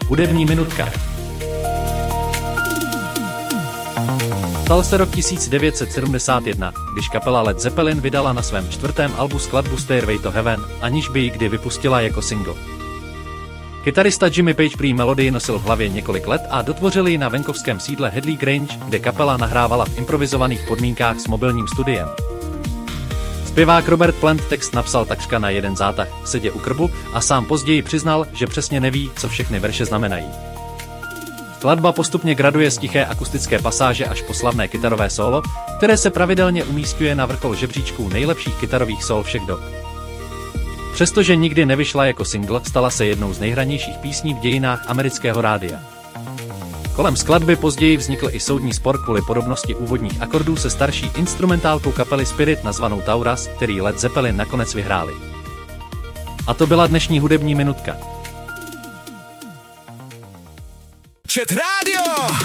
Hudební minutka. Stal se rok 1971, když kapela Led Zeppelin vydala na svém čtvrtém albu skladbu Stairway to Heaven, aniž by ji kdy vypustila jako single. Kytarista Jimmy Page prý melodii nosil v hlavě několik let a dotvořil ji na venkovském sídle Hadley Grange, kde kapela nahrávala v improvizovaných podmínkách s mobilním studiem. Zpěvák Robert Plant text napsal takřka na jeden zátah, sedě u krbu, a sám později přiznal, že přesně neví, co všechny verše znamenají. Skladba postupně graduje z tiché akustické pasáže až po slavné kytarové sólo, které se pravidelně umísťuje na vrchol žebříčků nejlepších kytarových sól všech dob. Přestože nikdy nevyšla jako single, stala se jednou z nejhranějších písní v dějinách amerického rádia. Kolem skladby později vznikl i soudní spor kvůli podobnosti úvodních akordů se starší instrumentálkou kapely Spirit nazvanou Taurus, který Led Zeppelin nakonec vyhráli. A to byla dnešní hudební minutka. Chat Radio!